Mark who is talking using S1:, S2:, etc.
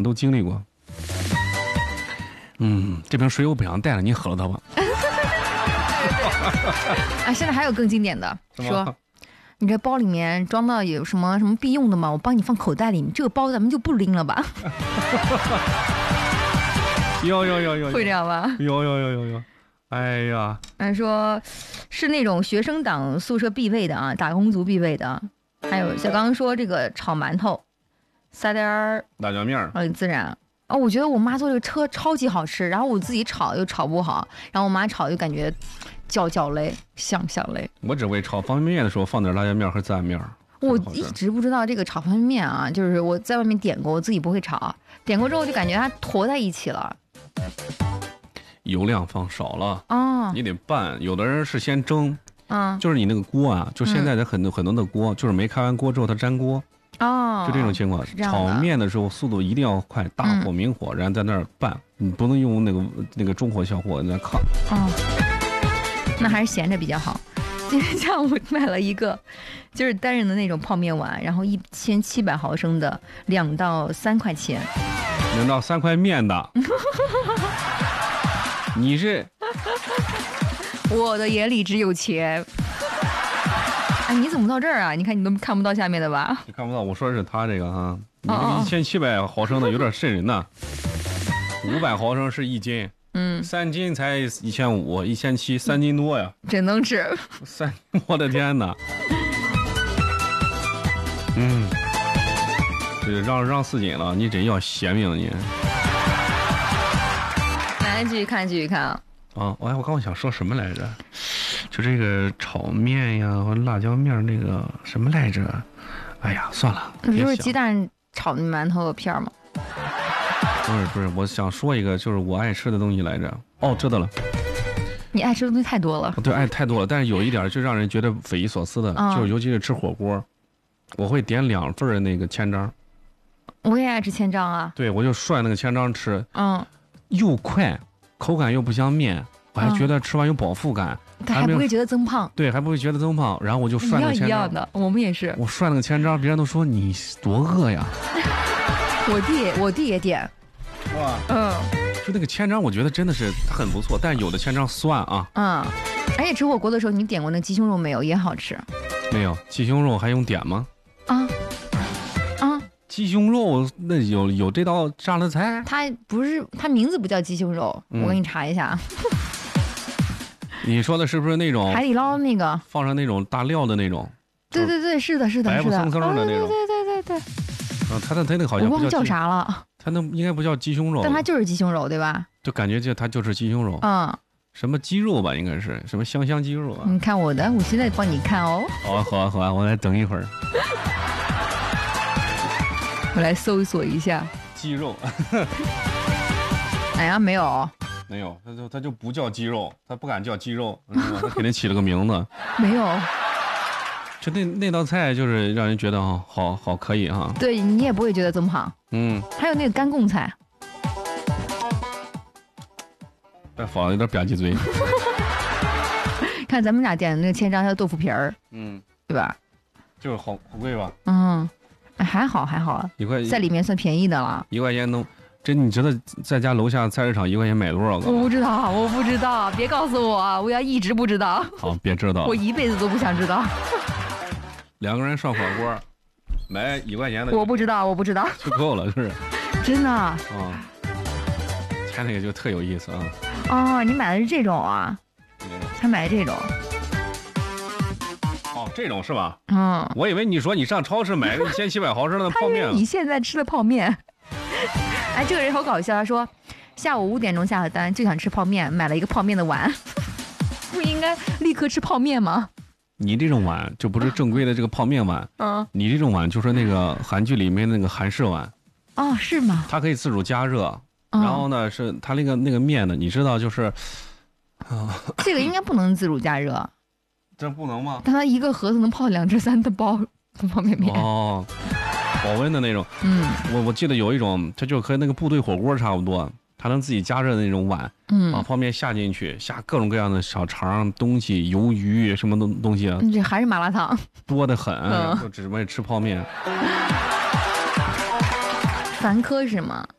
S1: 都经历过。这瓶水我不想带了，你喝了它吧。
S2: 啊，现在还有更经典的，说你这包里面装到有什么必用的吗？我帮你放口袋里，这个包咱们就不拎了吧？
S1: 有，
S2: 会这样吧？
S1: 有，哎呀，
S2: 说是那种学生党宿舍必备的啊，打工族必备的。还有像刚刚说这个炒馒头，撒点
S1: 辣椒面
S2: 很自然。哦，我觉得我妈做这个超级好吃，然后我自己炒又炒不好，然后我妈炒就感觉焦类、香类。我
S1: 只会炒方便面的时候放点辣椒面和孜然面。
S2: 我一直不知道这个炒方便面啊，就是我在外面点过，我自己不会炒，点过之后就感觉它坨在一起了。
S1: 油量放少了哦，你得拌。有的人是先蒸，就是你那个锅啊，就现在的很多的锅，就是没开完锅之后它粘锅。哦，就这种情况。炒面的时候速度一定要快，大火明火，然后在那儿拌，你不能用那个中火小火在那炕。
S2: 哦，那还是闲着比较好。今天下午买了一个，就是单人的那种泡面碗，然后1700毫升的，2到3块钱。
S1: 2到3块面的，你是？
S2: 我的眼里只有钱。哎，你怎么到这儿啊？你看你都看不到下面的吧？
S1: 你看不到，我说的是他这个哈，你这个1700毫升的有点瘆人呐。500毫升是1斤，3斤才1500，1700，3斤多呀。
S2: 真能吃
S1: 我的天哪！这让4斤了，你真要邪命你。
S2: 来，继续看啊。
S1: 我刚想说什么来着？就这个炒面呀，或辣椒面那个什么来着？哎呀，算了。
S2: 不是鸡蛋炒的馒头片吗？
S1: 不是，我想说一个，就是我爱吃的东西来着。知道了。
S2: 你爱吃的东西太多了。
S1: 对，爱太多了。但是有一点就让人觉得匪夷所思的，就是尤其是吃火锅，我会点2份的那个千张。
S2: 我也爱吃千张啊。
S1: 对，我就涮那个千张吃。又快，口感又不像面，我还觉得吃完有饱腹感。
S2: 还不会觉得增胖。
S1: 对，还不会觉得增胖。然后我就涮那个千张。
S2: 一样的，我们也是。
S1: 我涮那个千张，别人都说你多饿呀。
S2: 我弟也点。
S1: 哇。就那个千张，我觉得真的是很不错，但有的千张酸啊。
S2: 而且吃火锅的时候，你点过那鸡胸肉没有？也好吃。
S1: 没有，鸡胸肉还用点吗？鸡胸肉那有这道榨的菜？
S2: 它名字不叫鸡胸肉，我给你查一下。
S1: 你说的是不是那种
S2: 海底捞那个
S1: 放上那种大料的那种？
S2: 对，是的，
S1: 白不蹭蹭的那种。
S2: 对。
S1: 它那个好像
S2: 我忘叫啥了。
S1: 它那应该不叫鸡胸肉，
S2: 但它就是鸡胸肉，对吧？
S1: 就感觉它就是鸡胸肉。什么鸡肉吧，应该是什么香鸡肉啊？
S2: 你看我的，我现在帮你看哦。
S1: 好啊，我来等一会儿。
S2: 我来搜索一下
S1: 鸡肉。
S2: 哎呀，没有，
S1: 它就不叫鸡肉，它不敢叫鸡肉，它给人起了个名字。
S2: 没有，
S1: 就那道菜就是让人觉得好可以哈。
S2: 对，你也不会觉得增胖。还有那个干贡菜，
S1: 再放有点吧唧嘴。
S2: 看咱们俩点的那个千张，它的豆腐皮儿，对吧？
S1: 就是好贵吧？
S2: 还好
S1: ，1块
S2: 在里面算便宜的了。
S1: 1块钱能，你知道在家楼下菜市场1块钱买多少个？
S2: 我不知道，别告诉我，我要一直不知道。
S1: 好，别知道，
S2: 我一辈子都不想知道。
S1: 2个人涮火锅，买1块钱的，
S2: 我不知道
S1: 就够了，是不是？
S2: 真的
S1: 他那个就特有意思啊。
S2: 你买的是这种啊？他买的这种。
S1: 这种是吧？我以为你说你上超市买个1700毫升的泡面。
S2: 你现在吃的泡面。哎，这个人好搞笑，他说下午5点钟下的单，就想吃泡面，买了一个泡面的碗。不应该立刻吃泡面吗？
S1: 你这种碗就不是正规的这个泡面碗。你这种碗就是那个韩剧里面那个韩式碗。
S2: 是吗？
S1: 它可以自主加热。然后呢，是它那个面呢，你知道就是。
S2: 这个应该不能自主加热。
S1: 这不能吗？
S2: 但它一个盒子能泡2至3的包泡面。
S1: 保温的那种。我记得有一种，它就和那个部队火锅差不多，它能自己加热的那种碗。把泡面下进去，下各种各样的小肠东西，鱿鱼什么东西。
S2: 这还是麻辣烫，
S1: 多得很。就只为吃泡面。
S2: 凡科是吗？